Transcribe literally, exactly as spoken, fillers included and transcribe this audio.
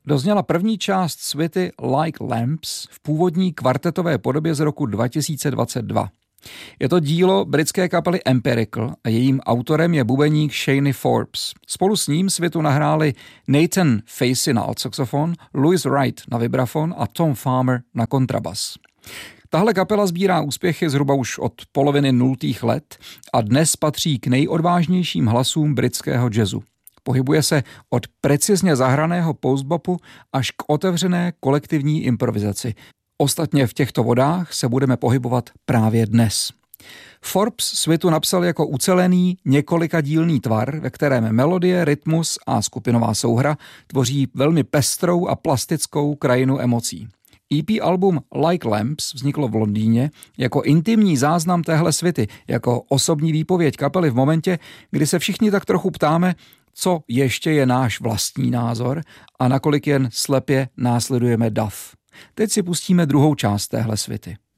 dozněla první část suity Like Lamps v původní kvartetové podobě z roku dva tisíce dvacet dva. Je to dílo britské kapely Empirical a jejím autorem je bubeník Shane Forbes. Spolu s ním suitu nahráli Nathan Facey na altsaxofon, Louis Wright na vibrafon a Tom Farmer na kontrabas. Tahle kapela sbírá úspěchy zhruba už od poloviny nultých let a dnes patří k nejodvážnějším hlasům britského jazzu. Pohybuje se od precizně zahraného postbopu až k otevřené kolektivní improvizaci. Ostatně v těchto vodách se budeme pohybovat právě dnes. Forbes suitu napsal jako ucelený několikadílný tvar, ve kterém melodie, rytmus a skupinová souhra tvoří velmi pestrou a plastickou krajinu emocí. E P album Like Lamps vzniklo v Londýně jako intimní záznam téhle suity, jako osobní výpověď kapely v momentě, kdy se všichni tak trochu ptáme, co ještě je náš vlastní názor a nakolik jen slepě následujeme dav. Teď si pustíme druhou část téhle suity.